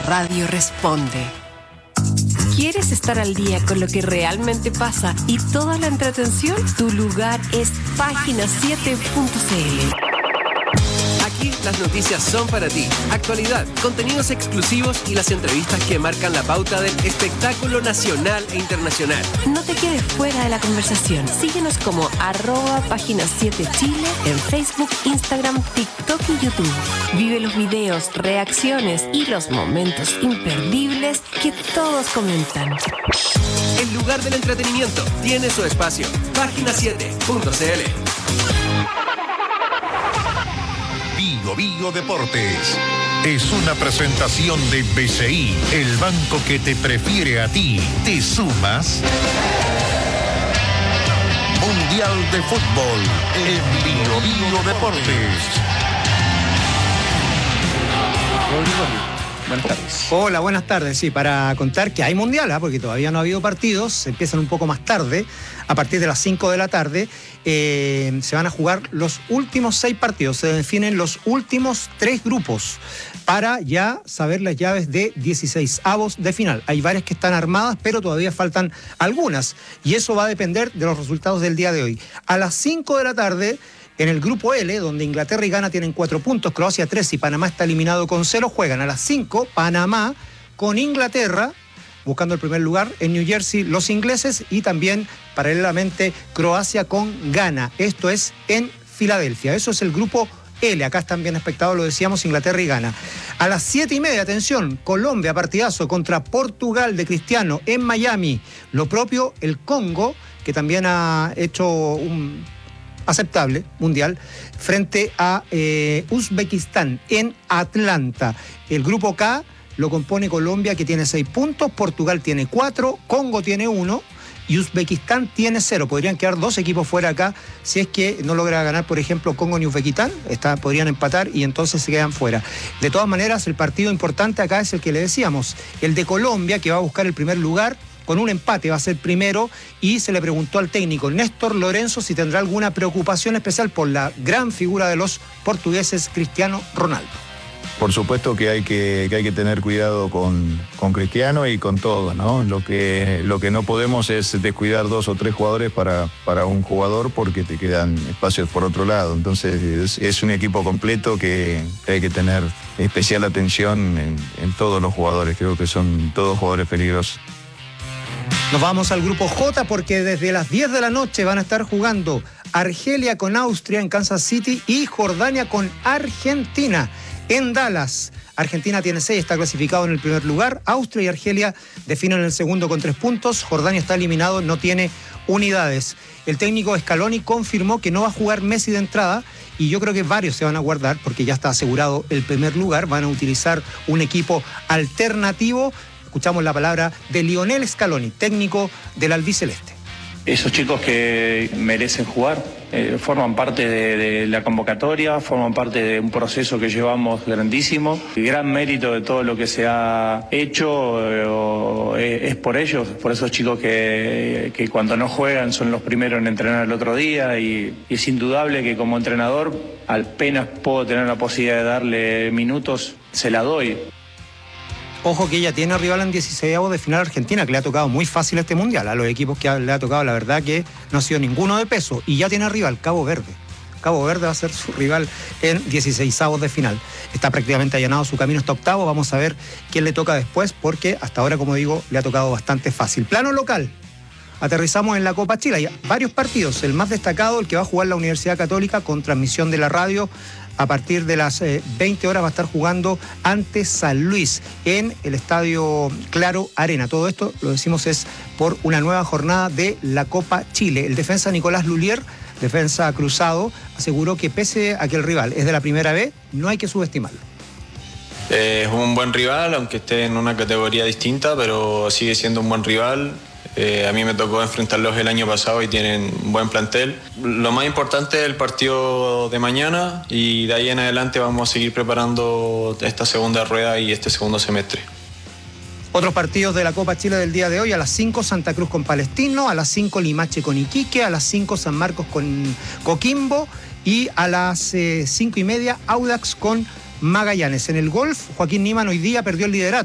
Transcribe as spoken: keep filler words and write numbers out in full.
radio responde. ¿Quieres estar al día con lo que realmente pasa y toda la entretención? Tu lugar es página siete punto c l. Aquí las noticias son para ti. Actualidad, contenidos exclusivos y las entrevistas que marcan la pauta del espectáculo nacional e internacional. No te quedes fuera de la conversación. Síguenos como arroba página siete Chile en Facebook, Instagram, TikTok y YouTube. Vive los videos, reacciones y los momentos imperdibles que todos comentan. El lugar del entretenimiento tiene su espacio. página siete punto c l. Bio Bio Deportes es una presentación de B C I, el banco que te prefiere a ti. ¿Te sumas? Mundial de Fútbol en Bio Bio Deportes. Buenas tardes. Hola, buenas tardes. Sí, para contar que hay mundial, ¿eh? Porque todavía no ha habido partidos, empiezan un poco más tarde, a partir de las cinco de la tarde. Eh, se van a jugar los últimos seis partidos, se definen los últimos tres grupos para ya saber las llaves de dieciséis avos de final. Hay varias que están armadas, pero todavía faltan algunas, y eso va a depender de los resultados del día de hoy. A las cinco de la tarde, en el grupo L, donde Inglaterra y Ghana tienen cuatro puntos, Croacia tres y Panamá está eliminado con cero, juegan a las cinco, Panamá con Inglaterra, buscando el primer lugar en New Jersey, los ingleses, y también, paralelamente, Croacia con Ghana. Esto es en Filadelfia. Eso es el grupo L. Acá están bien expectados, lo decíamos, Inglaterra y Ghana. A las siete y media, atención, Colombia, partidazo contra Portugal de Cristiano en Miami. Lo propio, el Congo, que también ha hecho un aceptable mundial, frente a eh, Uzbekistán en Atlanta. El grupo K lo compone Colombia, que tiene seis puntos, Portugal tiene cuatro, Congo tiene uno y Uzbekistán tiene cero. Podrían quedar dos equipos fuera acá si es que no logra ganar, por ejemplo, Congo ni Uzbekistán. Está, podrían empatar y entonces se quedan fuera. De todas maneras, el partido importante acá es el que le decíamos, el de Colombia, que va a buscar el primer lugar. Con un empate va a ser primero, y se le preguntó al técnico Néstor Lorenzo si tendrá alguna preocupación especial por la gran figura de los portugueses, Cristiano Ronaldo. Por supuesto que hay que, que hay que tener cuidado con, con Cristiano y con todo, ¿no? Lo que, lo que no podemos es descuidar dos o tres jugadores para, para un jugador, porque te quedan espacios por otro lado. Entonces es, es un equipo completo que hay que tener especial atención en, en todos los jugadores. Creo que son todos jugadores peligrosos. Nos vamos al grupo J, porque desde las diez de la noche van a estar jugando Argelia con Austria en Kansas City y Jordania con Argentina en Dallas. Argentina tiene seis, está clasificado en el primer lugar. Austria y Argelia definen el segundo con tres puntos. Jordania está eliminado, no tiene unidades. El técnico Scaloni confirmó que no va a jugar Messi de entrada, y yo creo que varios se van a guardar porque ya está asegurado el primer lugar. Van a utilizar un equipo alternativo. Escuchamos la palabra de Lionel Scaloni, técnico del albiceleste. Esos chicos que merecen jugar eh, forman parte de, de la convocatoria, forman parte de un proceso que llevamos grandísimo. El gran mérito de todo lo que se ha hecho eh, es por ellos, por esos chicos que, que cuando no juegan son los primeros en entrenar el otro día, y, y es indudable que como entrenador, apenas puedo tener la posibilidad de darle minutos, se la doy. Ojo que ella tiene rival en dieciséisavos de final Argentina, que le ha tocado muy fácil este mundial. A los equipos que le ha tocado, la verdad que no ha sido ninguno de peso. Y ya tiene rival Cabo Verde. Cabo Verde va a ser su rival en dieciséisavos de final. Está prácticamente allanado su camino hasta octavo. Vamos a ver quién le toca después, porque hasta ahora, como digo, le ha tocado bastante fácil. Plano local. Aterrizamos en la Copa Chile. Hay varios partidos. El más destacado, el que va a jugar la Universidad Católica con transmisión de la radio. A partir de las eh, veinte horas va a estar jugando ante San Luis en el Estadio Claro Arena. Todo esto, lo decimos, es por una nueva jornada de la Copa Chile. El defensa Nicolás Lulier, defensa cruzado, aseguró que pese a que el rival es de la primera B, no hay que subestimarlo. Eh, es un buen rival, aunque esté en una categoría distinta, pero sigue siendo un buen rival. Eh, a mí me tocó enfrentarlos el año pasado y tienen un buen plantel. Lo más importante es el partido de mañana, y de ahí en adelante vamos a seguir preparando esta segunda rueda y este segundo semestre. Otros partidos de la Copa Chile del día de hoy: a las cinco Santa Cruz con Palestino, a las cinco Limache con Iquique, a las cinco San Marcos con Coquimbo, y a las eh, cinco y media Audax con Magallanes. En el golf, Joaquín Niemann hoy día perdió el liderato.